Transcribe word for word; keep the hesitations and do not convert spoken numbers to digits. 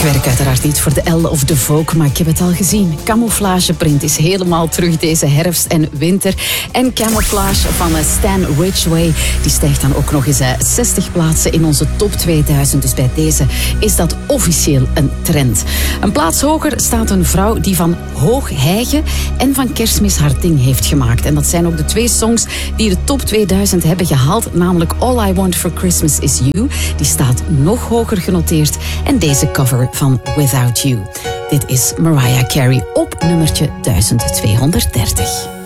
Ik werk uiteraard niet voor de Elle of de Vogue, maar ik heb het al gezien. Camouflageprint is helemaal terug deze herfst en winter. En Camouflage van Stan Ridgway, die stijgt dan ook nog eens zestig plaatsen in onze top tweeduizend. Dus bij deze is dat officieel een trend. Een plaats hoger staat een vrouw die van Hoog Hijgen en van Kerstmis haar ding heeft gemaakt. En dat zijn ook de twee songs die de top tweeduizend hebben gehaald, namelijk All I Want For Christmas Is You. Die staat nog hoger genoteerd. En deze cover van Without You. Dit is Mariah Carey op nummertje duizend tweehonderddertig.